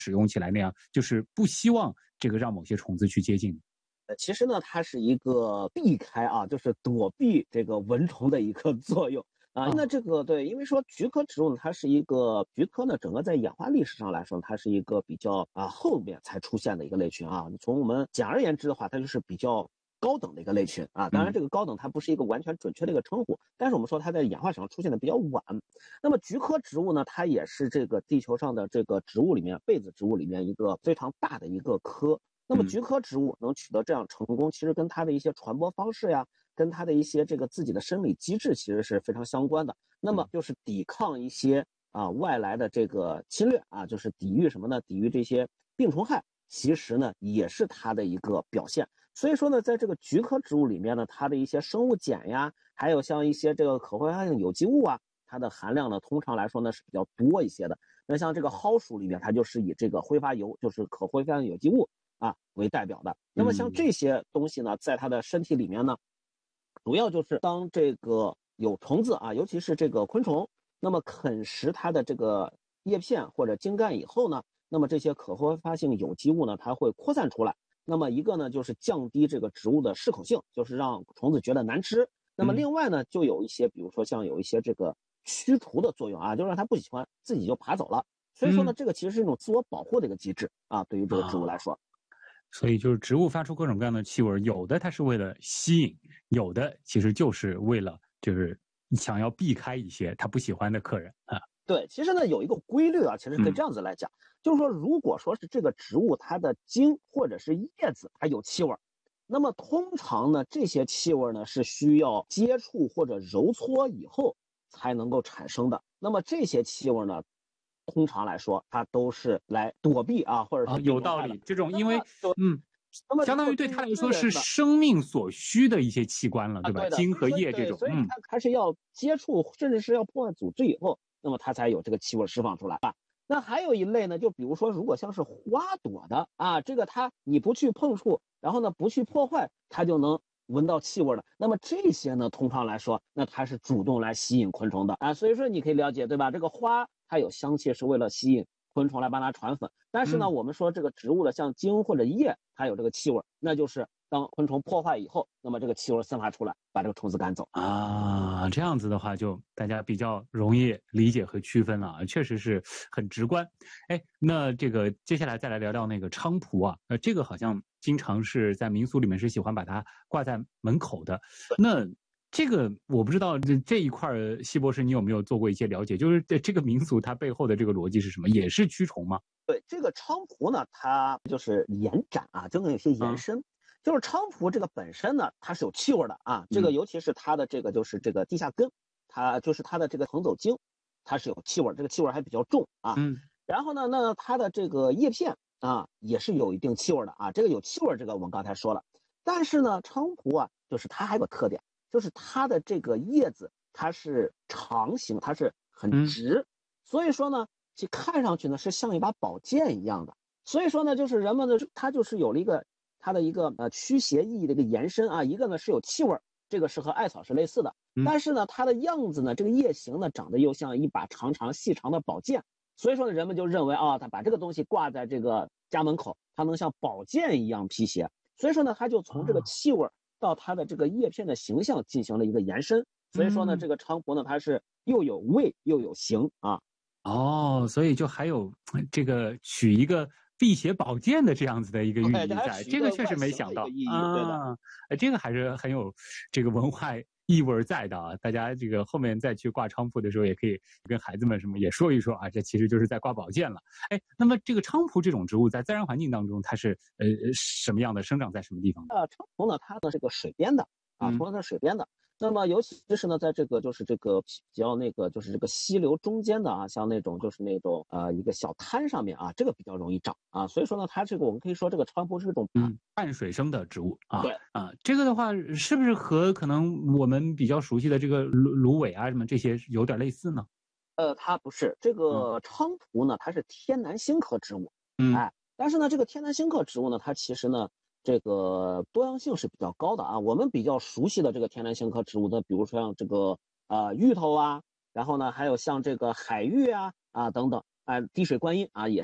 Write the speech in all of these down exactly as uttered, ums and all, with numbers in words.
使用起来那样，就是不希望这个让某些虫子去接近？ 呃，其实呢，它是一个避开啊，就是躲避这个蚊虫的一个作用。啊，那这个对，因为说菊科植物呢，它是一个菊科呢，整个在演化历史上来说，它是一个比较啊后面才出现的一个类群啊。从我们简而言之的话，它就是比较高等的一个类群啊。当然，这个高等它不是一个完全准确的一个称呼，但是我们说它在演化史上出现的比较晚。那么菊科植物呢，它也是这个地球上的这个植物里面，被子植物里面一个非常大的一个科。那么菊科植物能取得这样成功，其实跟它的一些传播方式呀。跟它的一些这个自己的生理机制其实是非常相关的。那么就是抵抗一些啊外来的这个侵略啊，就是抵御什么呢？抵御这些病虫害，其实呢也是它的一个表现。所以说呢，在这个菊科植物里面呢，它的一些生物碱呀，还有像一些这个可挥发性有机物啊，它的含量呢，通常来说呢是比较多一些的。那像这个蒿属里面，它就是以这个挥发油，就是可挥发性有机物啊为代表的。那么像这些东西呢，在它的身体里面呢。主要就是当这个有虫子啊，尤其是这个昆虫，那么啃食它的这个叶片或者茎干以后呢，那么这些可挥发性有机物呢，它会扩散出来。那么一个呢，就是降低这个植物的适口性，就是让虫子觉得难吃。那么另外呢，就有一些，比如说像有一些这个驱除的作用啊，就让它不喜欢，自己就爬走了。所以说呢，这个其实是一种自我保护的一个机制啊，对于这个植物来说。 所以就是植物发出各种各样的气味，有的它是为了吸引，有的其实就是为了就是想要避开一些他不喜欢的客人啊。 对，其实呢有一个规律啊，其实可以这样子来讲，嗯、就是说，如果说是这个植物它的茎或者是叶子它有气味，那么通常呢这些气味呢是需要接触或者揉搓以后才能够产生的。那么这些气味呢，通常来说它都是来躲避啊，或者是、 啊、有道理。这种因为嗯。 那么相当于对他来说是生命所需的一些器官了，对吧？ 啊、对茎和叶这种， 所以它还是要接触，甚至是要破坏组织以后，那么它才有这个气味释放出来啊。那还有一类呢，就比如说，如果像是花朵的啊，这个它你不去碰触，然后呢不去破坏，它就能闻到气味了。那么这些呢，通常来说，那它是主动来吸引昆虫的啊。所以说你可以了解，对吧？这个花它有香气是为了吸引昆虫来帮它传粉，但是呢，嗯、我们说这个植物的像茎或者叶，它有这个气味，那就是当昆虫破坏以后，那么这个气味散发出来，把这个虫子赶走啊。这样子的话，就大家比较容易理解和区分了啊，确实是很直观。哎，那这个接下来再来聊聊那个菖蒲啊，呃，这个好像经常是在民俗里面是喜欢把它挂在门口的，那。这个我不知道，这这一块西博士你有没有做过一些了解？就是这个民俗它背后的这个逻辑是什么？也是驱虫吗？ 对，这个菖蒲呢，它就是延展啊，就能有些延伸。嗯、就是菖蒲这个本身呢，它是有气味的啊。这个尤其是它的这个就是这个地下根，它就是它的这个横走茎，它是有气味，这个气味还比较重啊。嗯。然后呢，那它的这个叶片啊，也是有一定气味的啊。这个有气味，这个我们刚才说了。但是呢，菖蒲啊，就是它还有个特点。就是它的这个叶子，它是长形，它是很直，嗯、所以说呢，其看上去呢是像一把宝剑一样的。所以说呢，就是人们的它就是有了一个它的一个呃驱邪意义的一个延伸啊。一个呢是有气味，这个是和艾草是类似的，嗯、但是呢，它的样子呢，这个叶形呢长得又像一把长长细长的宝剑。所以说呢，人们就认为啊，他把这个东西挂在这个家门口，它能像宝剑一样辟邪。所以说呢，它就从这个气味。到它的这个叶片的形象进行了一个延伸，所以说呢，这个菖蒲呢，它是又有味又有形啊。 哦，所以就还有这个取一个辟邪宝剑的这样子的一个寓意在，这个确实没想到啊。这个还是很有这个文化意味在的啊。大家这个后面再去挂菖蒲的时候，也可以跟孩子们什么也说一说啊，这其实就是在挂宝剑了。哎，那么这个菖蒲这种植物在自然环境当中，它是呃什么样的，生长在什么地方？ 呃，菖蒲呢，它呢是个水边的啊，菖蒲它是水边的。那么尤其是呢，在这个就是这个比较那个就是这个溪流中间的啊，像那种就是那种呃一个小滩上面啊，这个比较容易长啊。所以说呢，它这个我们可以说这个菖蒲是一种嗯半水生的植物啊。 对啊，这个的话是不是和可能我们比较熟悉的这个芦芦苇啊什么这些有点类似呢？ 呃，它不是这个菖蒲呢，它是天南星科植物， 嗯， 哎，但是呢，这个天南星科植物呢，它其实呢。这个多样性是比较高的啊，我们比较熟悉的这个天南星科植物呢，比如说像这个呃芋头啊，然后呢还有像这个海芋啊啊等等啊，滴水观音啊也是。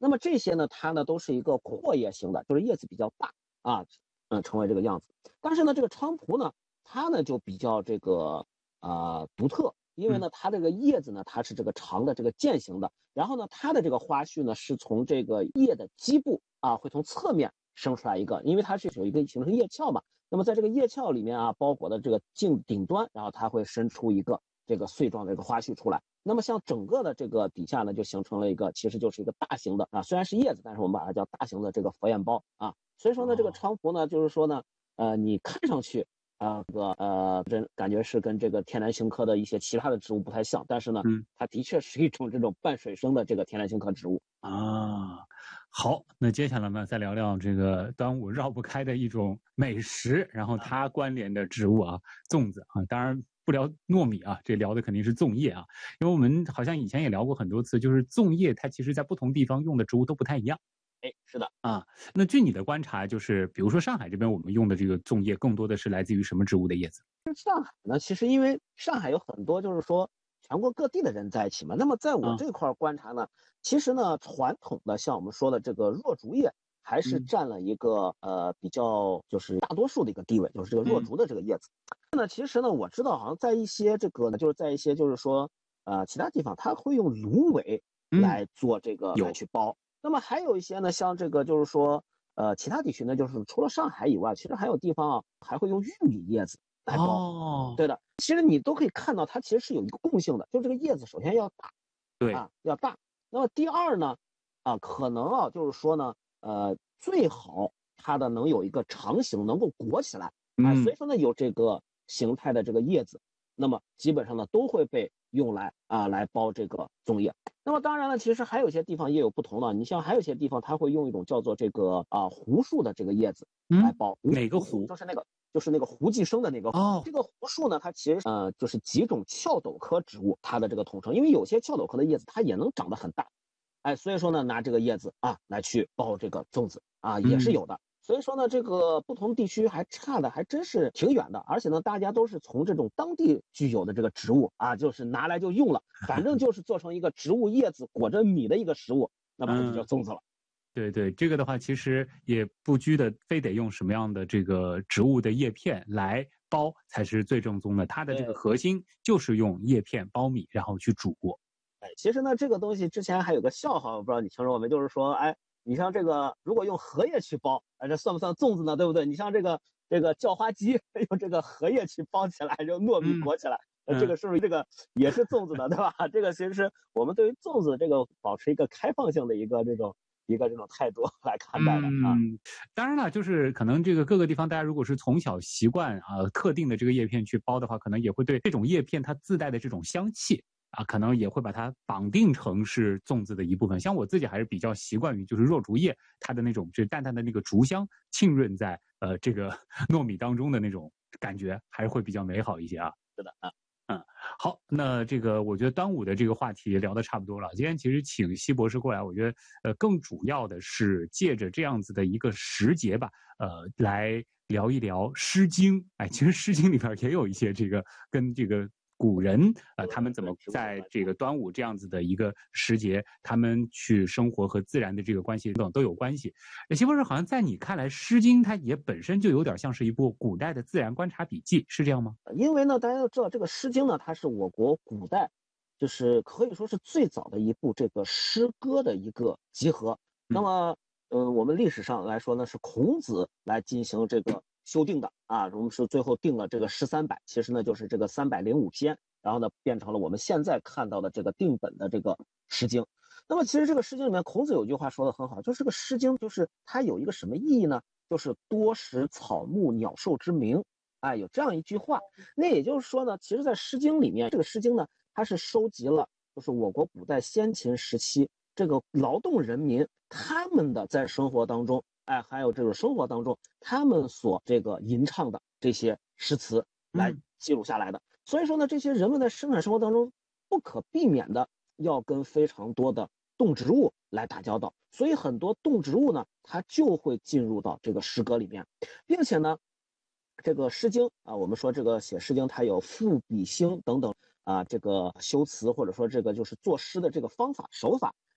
那么这些呢，它呢都是一个阔叶型的，就是叶子比较大啊，嗯，成为这个样子。但是呢，这个菖蒲呢，它呢就比较这个呃独特，因为呢它这个叶子呢它是这个长的这个剑形的，然后呢它的这个花序呢是从这个叶的基部啊会从侧面生出来一个，因为它是有一个形成叶鞘嘛。那么在这个叶鞘里面啊，包裹的这个茎顶端，然后它会伸出一个这个穗状的这个花序出来。那么像整个的这个底下呢，就形成了一个，其实就是一个大型的啊，虽然是叶子，但是我们把它叫大型的这个佛眼苞啊。所以说呢，这个菖蒲呢，就是说呢，呃，你看上去啊，这个呃，真感觉是跟这个天南星科的一些其他的植物不太像，但是呢，嗯，它的确是一种这种半水生的这个天南星科植物啊。好，那接下来呢，再聊聊这个端午绕不开的一种美食，然后它关联的植物啊，粽子啊，当然不聊糯米啊，这聊的肯定是粽叶啊，因为我们好像以前也聊过很多次，就是粽叶它其实在不同地方用的植物都不太一样。 哎，是的啊，那据你的观察，就是比如说上海这边我们用的这个粽叶，更多的是来自于什么植物的叶子？ 上海呢，其实因为上海有很多就是说全国各地的人在一起嘛，那么在我这块观察呢，嗯、其实呢，传统的像我们说的这个若竹叶，还是占了一个、嗯、呃比较就是大多数的一个地位，就是这个若竹的这个叶子。那、嗯、其实呢，我知道好像在一些这个呢，就是在一些就是说呃其他地方，它会用芦苇来做这个、嗯、来去包。那么还有一些呢，像这个就是说呃其他地区呢，就是除了上海以外，其实还有地方啊还会用玉米叶子来包。哦，对的，其实你都可以看到，它其实是有一个共性的，就这个叶子首先要大， 对啊，要大。那么第二呢，啊，可能啊，就是说呢，呃，最好它的能有一个长形，能够裹起来，哎、嗯，所以说呢，有这个形态的这个叶子，那么基本上呢都会被用来啊来包这个粽叶。那么当然了，其实还有一些地方也有不同的，你像还有一些地方它会用一种叫做这个啊胡树的这个叶子来包， 嗯、哪个胡？ 就是那个。就是那个胡寄生的那个哦， 这个胡树呢，它其实呃就是几种翘斗科植物它的这个统称，因为有些翘斗科的叶子它也能长得很大，哎，所以说呢拿这个叶子啊来去包这个粽子啊也是有的。嗯，所以说呢，这个不同地区还差的还真是挺远的，而且呢，大家都是从这种当地具有的这个植物啊，就是拿来就用了，反正就是做成一个植物叶子裹着米的一个食物，那么就叫粽子了。 嗯，对对，这个的话其实也不拘的，非得用什么样的这个植物的叶片来包才是最正宗的。它的这个核心就是用叶片包米，然后去煮过。 哎，其实呢，这个东西之前还有个笑话，我不知道你听说过没？就是说，哎，你像这个如果用荷叶去包，哎，这算不算粽子呢？对不对？你像这个这个叫花鸡用这个荷叶去包起来，用糯米裹起来，嗯、这个是不是这个也是粽子的，对吧？这个其实是我们对于粽子这个保持一个开放性的一个这种。一个这种态度来看待的啊， 嗯，当然了，就是可能这个各个地方，大家如果是从小习惯啊特定的这个叶片去包的话，可能也会对这种叶片它自带的这种香气啊，可能也会把它绑定成是粽子的一部分。像我自己还是比较习惯于就是若竹叶它的那种就是淡淡的那个竹香浸润在呃这个糯米当中的那种感觉，还是会比较美好一些啊。 是的啊。 嗯，好，那这个我觉得端午的这个话题聊得差不多了。今天其实请西博士过来，我觉得呃更主要的是借着这样子的一个时节吧，呃，来聊一聊《诗经》。哎，其实《诗经》里边也有一些这个跟这个古人呃他们怎么在这个端午这样子的一个时节，他们去生活和自然的这个关系等都有关系。西博士，好像在你看来，《诗经》它也本身就有点像是一部古代的自然观察笔记，是这样吗？ 因为呢，大家都知道这个《诗经》呢，它是我国古代，就是可以说是最早的一部这个诗歌的一个集合。嗯、那么，呃，我们历史上来说呢，是孔子来进行这个修订的啊。我们是最后定了这个诗三百，其实呢就是这个三百零五篇，然后呢变成了我们现在看到的这个定本的这个《诗经》。那么，其实这个《诗经》里面，孔子有句话说的很好，就是这个《诗经》就是它有一个什么意义呢？就是多识草木鸟兽之名。哎，有这样一句话，那也就是说呢，其实，在《诗经》里面，这个《诗经》呢，它是收集了就是我国古代先秦时期这个劳动人民他们的在生活当中，哎，还有这个生活当中他们所这个吟唱的这些诗词来记录下来的。嗯、所以说呢，这些人们在生产生活当中不可避免的要跟非常多的动植物来打交道，所以很多动植物呢，它就会进入到这个诗歌里面，并且呢。这个《诗经》啊，我们说这个写《诗经》，它有赋、比、兴等等啊，这个修辞或者说这个就是作诗的这个方法手法，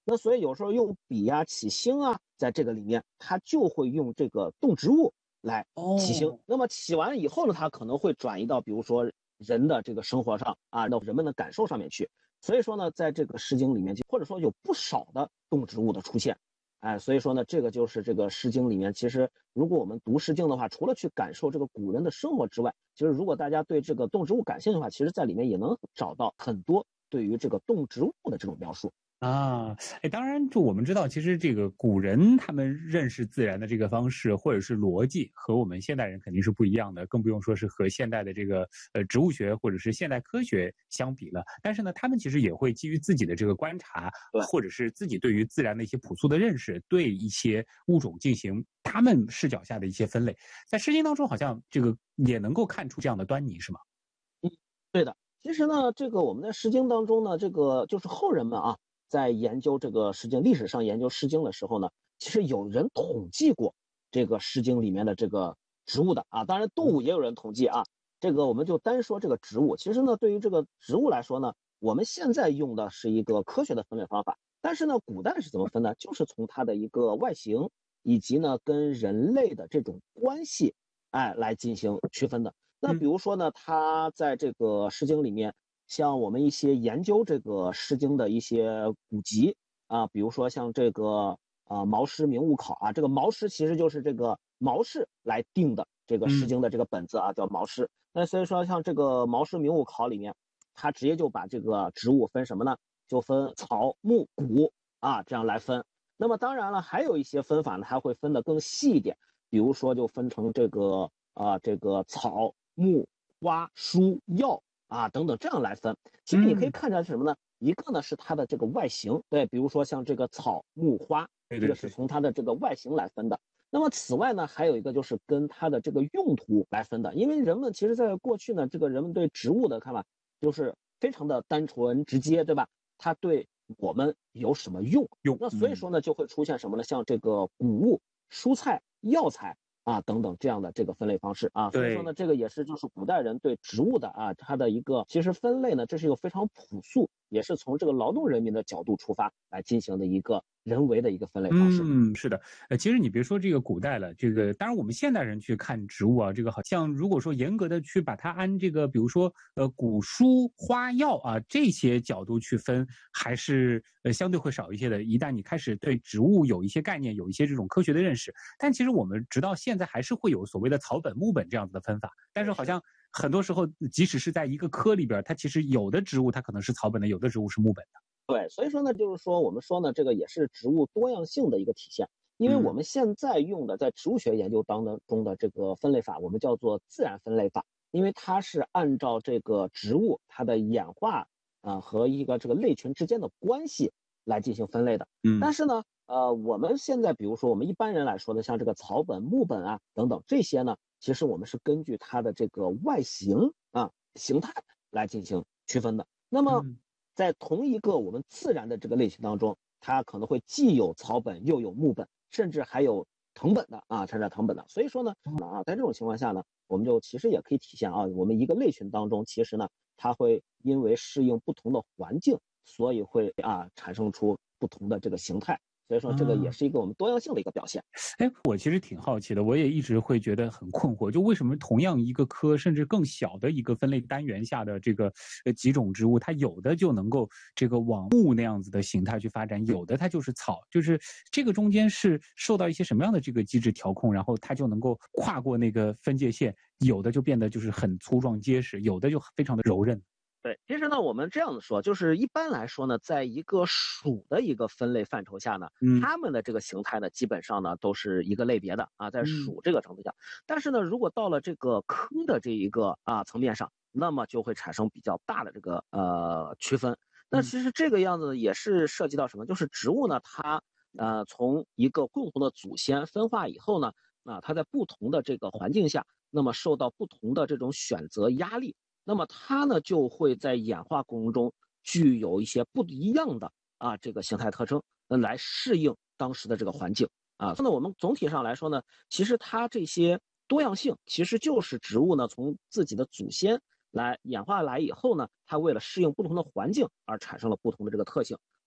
那所以有时候用笔呀、起星啊，在这个里面，它就会用这个动植物来起星。 哦， 那么起完以后呢，它可能会转移到比如说人的这个生活上啊，到人们的感受上面去。所以说呢，在这个诗经里面，或者说有不少的动植物的出现。哎，所以说呢，这个就是这个诗经里面，其实如果我们读诗经的话，除了去感受这个古人的生活之外，其实如果大家对这个动植物感兴趣的话，其实在里面也能找到很多对于这个动植物的这种描述。 啊，哎，当然，就我们知道，其实这个古人他们认识自然的这个方式或者是逻辑，和我们现代人肯定是不一样的，更不用说是和现代的这个呃植物学或者是现代科学相比了。但是呢，他们其实也会基于自己的这个观察，或者是自己对于自然的一些朴素的认识，对一些物种进行他们视角下的一些分类。在《诗经》当中，好像这个也能够看出这样的端倪，是吗？ 嗯，对的。其实呢，这个我们在《诗经》当中呢，这个就是后人们啊，在研究这个《诗经》历史上研究《诗经》的时候呢，其实有人统计过这个《诗经》里面的这个植物的啊，当然动物也有人统计啊。这个我们就单说这个植物。其实呢，对于这个植物来说呢，我们现在用的是一个科学的分类方法，但是呢，古代是怎么分呢？就是从它的一个外形以及呢跟人类的这种关系，哎，来进行区分的。那比如说呢，它在这个《诗经》里面，像我们一些研究这个《诗经》的一些古籍啊，比如说像这个啊《毛诗名物考》啊，这个毛诗其实就是这个毛氏来定的这个《诗经》的这个本子啊，叫毛诗。那所以说像这个《毛诗名物考》里面，它直接就把这个植物分什么呢？就分草、木、谷啊，这样来分。那么当然了，还有一些分法呢，它会分得更细一点，比如说就分成这个啊这个草、木、花、书、药啊等等这样来分。其实你可以看出来是什么呢？一个呢是它的这个外形，对，比如说像这个草、木、花，这个是从它的这个外形来分的。那么此外呢，还有一个就是跟它的这个用途来分的，因为人们其实在过去呢，这个人们对植物的看法就是非常的单纯直接，对吧？它对我们有什么用？ 用， 那所以说呢，就会出现什么呢？像这个谷物、蔬菜、药材啊等等这样的这个分类方式啊。所以说呢，这个也是就是古代人对植物的啊它的一个其实分类呢，这是一个非常朴素，也是从这个劳动人民的角度出发来进行的一个人为的一个分类方式。 嗯，是的。呃，其实你别说这个古代了，这个当然我们现代人去看植物啊，这个好像如果说严格的去把它按这个，比如说呃古书花药啊这些角度去分，还是呃相对会少一些的。一旦你开始对植物有一些概念，有一些这种科学的认识，但其实我们直到现在还是会有所谓的草本、木本这样子的分法。但是好像很多时候，即使是在一个科里边，它其实有的植物它可能是草本的，有的植物是木本的。 对，所以说呢，就是说我们说呢，这个也是植物多样性的一个体现。因为我们现在用的在植物学研究当中的这个分类法，我们叫做自然分类法，因为它是按照这个植物它的演化啊、呃、和一个这个类群之间的关系来进行分类的。 嗯， 但是呢，呃，我们现在比如说我们一般人来说呢，像这个草本、木本啊等等这些呢，其实我们是根据它的这个外形啊形态来进行区分的。那么，在同一个我们自然的这个类型当中，它可能会既有草本又有木本，甚至还有藤本的啊，甚至藤本的。所以说呢，啊，在这种情况下呢，我们就其实也可以体现啊，我们一个类群当中，其实呢，它会因为适应不同的环境，所以会啊产生出不同的这个形态。所以说，这个也是一个我们多样性的一个表现。 哎，我其实挺好奇的，我也一直会觉得很困惑，就为什么同样一个科，甚至更小的一个分类单元下的这个呃几种植物，它有的就能够这个往木那样子的形态去发展，有的它就是草，就是这个中间是受到一些什么样的这个机制调控，然后它就能够跨过那个分界线，有的就变得就是很粗壮结实，有的就非常的柔韧。 对，其实呢，我们这样子说，就是一般来说呢，在一个属的一个分类范畴下呢， 嗯， 它们的这个形态呢，基本上呢都是一个类别的啊，在属这个程度下。但是呢，如果到了这个科的这一个啊层面上，那么就会产生比较大的这个呃区分。那其实这个样子也是涉及到什么？就是植物呢，它呃从一个共同的祖先分化以后呢，啊，它在不同的这个环境下，那么受到不同的这种选择压力。那么它呢就会在演化过程中具有一些不一样的啊这个形态特征，来适应当时的这个环境啊。那我们总体上来说呢，其实它这些多样性其实就是植物呢从自己的祖先来演化来以后呢，它为了适应不同的环境而产生了不同的这个特性。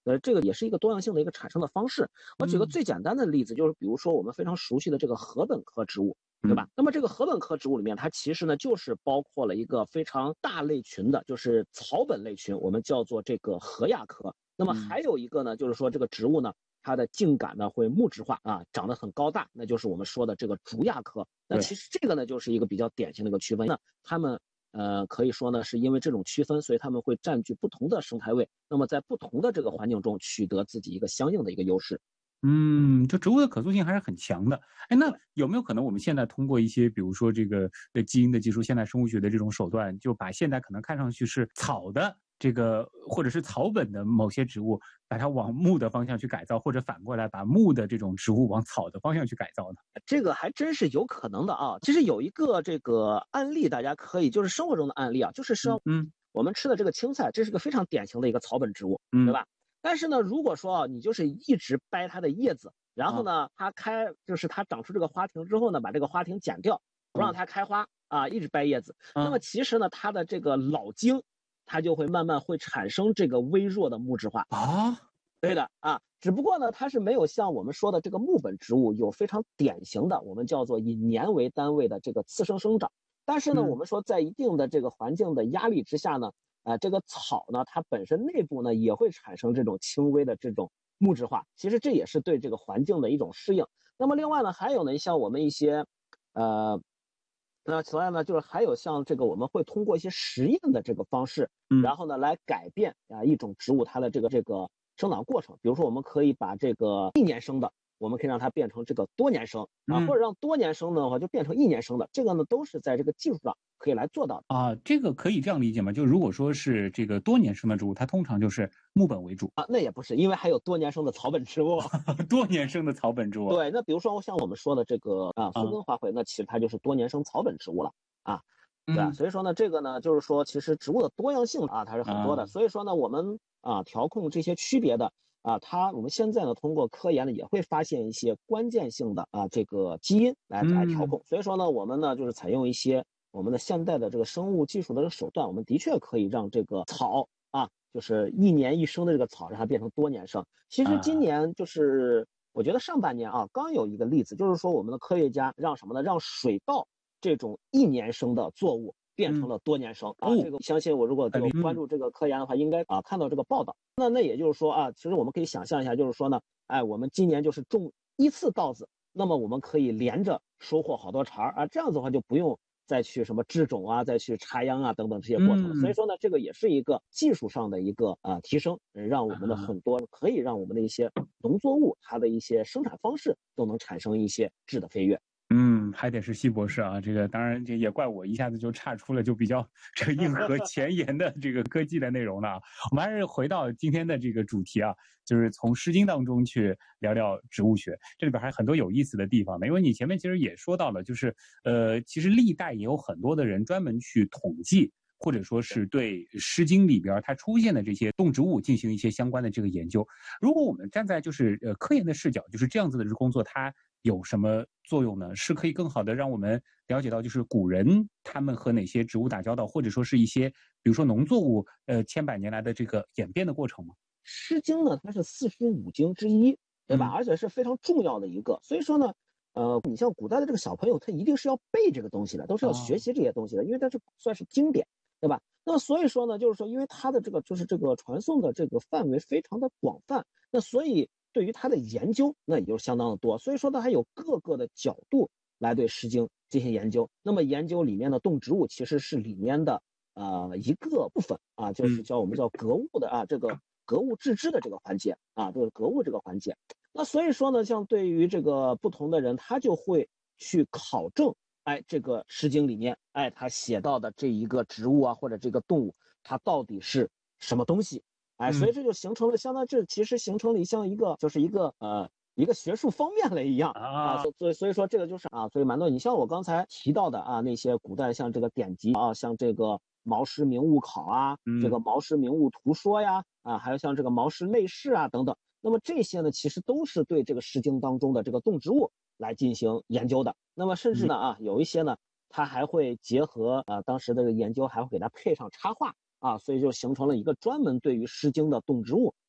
呃，这个也是一个多样性的一个产生的方式。我举个最简单的例子，就是比如说我们非常熟悉的这个禾本科植物，对吧？那么这个禾本科植物里面，它其实呢就是包括了一个非常大类群的，就是草本类群，我们叫做这个禾亚科。那么还有一个呢，就是说这个植物呢，它的茎秆呢会木质化啊，长得很高大，那就是我们说的这个竹亚科。那其实这个呢就是一个比较典型的一个区分。那它们呃可以说呢是因为这种区分，所以它们会占据不同的生态位，那么在不同的这个环境中取得自己一个相应的一个优势。 嗯，就植物的可塑性还是很强的。哎，那有没有可能我们现在通过一些，比如说这个呃基因的技术、现代生物学的这种手段，就把现在可能看上去是草的这个或者是草本的某些植物，把它往木的方向去改造，或者反过来把木的这种植物往草的方向去改造呢？ 这个还真是有可能的啊。其实有一个这个案例，大家可以就是生活中的案例啊，就是说，嗯，我们吃的这个青菜，这是个非常典型的一个草本植物，嗯，对吧？但是呢，如果说啊，你就是一直掰它的叶子，然后呢，它开就是它长出这个花亭之后呢，把这个花亭剪掉，不让它开花啊，一直掰叶子，那么其实呢，它的这个老茎，它就会慢慢会产生这个微弱的木质化啊。对的啊，只不过呢，它是没有像我们说的这个木本植物有非常典型的我们叫做以年为单位的这个次生生长。但是呢，我们说在一定的这个环境的压力之下呢，呃，这个草呢，它本身内部呢也会产生这种轻微的这种木质化。其实这也是对这个环境的一种适应。那么另外呢，还有呢，像我们一些，呃。那此外呢，就是还有像这个，我们会通过一些实验的这个方式，然后呢来改变啊一种植物它的这个这个生长过程。比如说，我们可以把这个一年生的，我们可以让它变成这个多年生啊，或者让多年生的话就变成一年生的。这个呢都是在这个技术上可以来做到的啊。这个可以这样理解吗？就如果说是这个多年生的植物，它通常就是木本为主啊，那也不是，因为还有多年生的草本植物。 多年生的草本植物， 对，那比如说像我们说的这个啊松根花卉，那其实它就是多年生草本植物了啊。对吧？所以说呢，这个呢，就是说，其实植物的多样性啊，它是很多的。所以说呢，我们啊调控这些区别的啊，它我们现在呢通过科研呢也会发现一些关键性的啊这个基因来来调控。所以说呢，我们呢就是采用一些我们的现代的这个生物技术的这个手段，我们的确可以让这个草啊，就是一年一生的这个草，让它变成多年生。其实今年就是我觉得上半年啊，刚有一个例子，就是说我们的科学家让什么呢？让水稻这种一年生的作物变成了多年生、嗯、啊，这个相信我如果这个关注这个科研的话，应该啊看到这个报道。那那也就是说啊，其实我们可以想象一下，就是说呢，哎，我们今年就是种一次稻子，那么我们可以连着收获好多茬啊，这样子的话就不用再去什么制种啊，再去插秧啊等等这些过程了。嗯、所以说呢，这个也是一个技术上的一个啊提升，让我们的很多可以让我们的一些农作物它的一些生产方式都能产生一些质的飞跃。 嗯，还得是西博士啊，这个当然这也怪我一下子就岔出了就比较这个硬核前沿的这个科技的内容了啊。我们还是回到今天的这个主题啊，就是从《诗经》当中去聊聊植物学，这里边还有很多有意思的地方的。因为你前面其实也说到了，就是呃，其实历代也有很多的人专门去统计，或者说是对《诗经》里边它出现的这些动植物进行一些相关的这个研究。如果我们站在就是呃科研的视角，就是这样子的工作，它有什么作用呢？是可以更好的让我们了解到，就是古人他们和哪些植物打交道，或者说是一些比如说农作物呃千百年来的这个演变的过程吗？ 诗经呢，它是四书五经之一，对吧？嗯、而且是非常重要的一个。所以说呢，呃，你像古代的这个小朋友，他一定是要背这个东西的，都是要学习这些东西的，因为它是算是经典，对吧？那么所以说呢，就是说，因为它的这个就是这个传送的这个范围非常的广泛，那所以对于它的研究，那也就相当的多。所以说呢，还有各个的角度来对《诗经》进行研究。那么研究里面的动植物其实是里面的呃一个部分啊，就是叫我们叫格物的啊这个。格物致知的这个环节啊，这个格物这个环节，那所以说呢，像对于这个不同的人，他就会去考证，哎，这个《诗经》里面，哎，他写到的这一个植物啊，或者这个动物，它到底是什么东西？哎，所以这就形成了，相当这其实形成了像一个就是一个呃一个学术方面了一样啊，所以所以说这个就是啊，所以蛮多你像我刚才提到的啊，那些古代像这个典籍啊，像这个。毛诗名物考啊，这个毛诗名物图说呀，啊，还有像这个毛诗类释啊等等。那么这些呢，其实都是对这个《诗经》当中的这个动植物来进行研究的。那么甚至呢，啊，有一些呢，它还会结合啊当时的研究，还会给它配上插画啊，所以就形成了一个专门对于《诗经》的动植物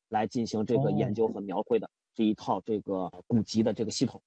来进行这个研究和描绘的这一套这个古籍的这个系统。